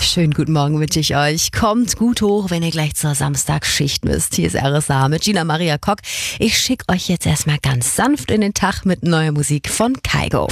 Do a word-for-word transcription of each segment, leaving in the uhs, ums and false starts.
Schönen guten Morgen wünsche ich euch. Kommt gut hoch, wenn ihr gleich zur Samstagsschicht müsst. Hier ist R S A mit Gina Maria Kock. Ich schicke euch jetzt erstmal ganz sanft in den Tag mit neuer Musik von Kygo.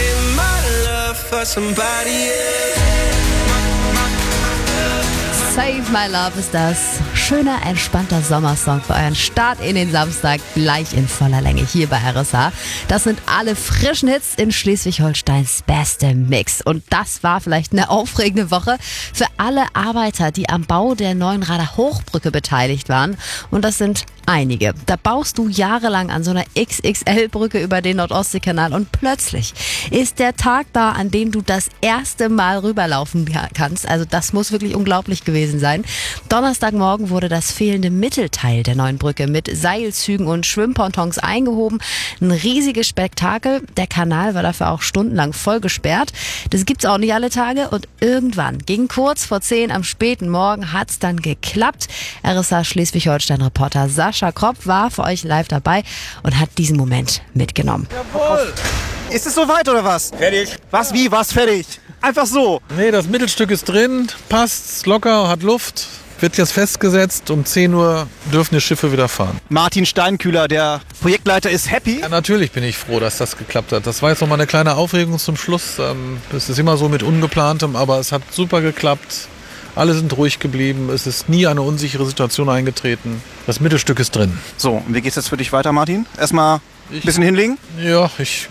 Save My Love ist das. Schöner, entspannter Sommersong für euren Start in den Samstag, gleich in voller Länge hier bei R S A. Das sind alle frischen Hits in Schleswig-Holsteins beste Mix. Und das war vielleicht eine aufregende Woche für alle Arbeiter, die am Bau der neuen Rader Hochbrücke beteiligt waren. Und das sind einige. Da baust du jahrelang an so einer X X L-Brücke über den Nordostseekanal und plötzlich ist der Tag da, an dem du das erste Mal rüberlaufen kannst. Also das muss wirklich unglaublich gewesen sein. Donnerstagmorgen wurde das fehlende Mittelteil der neuen Brücke mit Seilzügen und Schwimmpontons eingehoben. Ein riesiges Spektakel. Der Kanal war dafür auch stundenlang voll gesperrt. Das gibt's auch nicht alle Tage. Und irgendwann, gegen kurz vor zehn am späten Morgen, hat's dann geklappt. R S A Schleswig-Holstein-Reporter Sascha Kropp war für euch live dabei und hat diesen Moment mitgenommen. Jawohl! Ist es soweit oder was? Fertig. Was, wie, was, fertig? Einfach so? Nee, das Mittelstück ist drin, passt, locker, hat Luft. Wird jetzt festgesetzt, um zehn Uhr dürfen die Schiffe wieder fahren. Martin Steinkühler, der Projektleiter, ist happy. Ja, natürlich bin ich froh, dass das geklappt hat. Das war jetzt noch mal eine kleine Aufregung zum Schluss. Es ist immer so mit Ungeplantem, aber es hat super geklappt. Alle sind ruhig geblieben, es ist nie eine unsichere Situation eingetreten. Das Mittelstück ist drin. So, und wie geht's jetzt für dich weiter, Martin? Erstmal ein bisschen hinlegen? Ja, ich...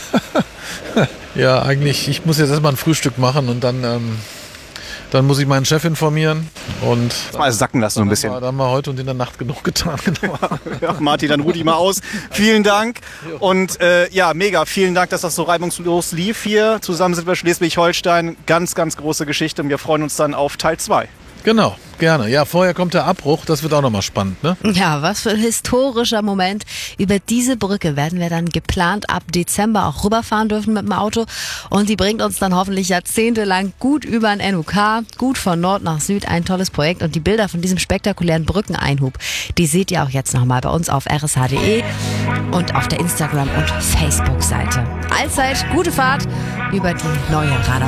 ja, eigentlich, ich muss jetzt erstmal ein Frühstück machen und dann... Ähm, Dann muss ich meinen Chef informieren und mal sacken lassen so ein bisschen. Da haben wir heute und in der Nacht genug getan. Genau. Ja, Martin, dann ruh dich mal aus. Vielen Dank und äh, ja, mega. Vielen Dank, dass das so reibungslos lief hier. Zusammen sind wir Schleswig-Holstein. Ganz, ganz große Geschichte und wir freuen uns dann auf Teil zwei. Genau, gerne. Ja, vorher kommt der Abbruch, das wird auch nochmal spannend, ne? Ja, was für ein historischer Moment. Über diese Brücke werden wir dann geplant ab Dezember auch rüberfahren dürfen mit dem Auto. Und die bringt uns dann hoffentlich jahrzehntelang gut über den N U K, gut von Nord nach Süd. Ein tolles Projekt. Und die Bilder von diesem spektakulären Brückeneinhub, die seht ihr auch jetzt nochmal bei uns auf r s h punkt d e und auf der Instagram- und Facebook-Seite. Allzeit gute Fahrt über die neue Rader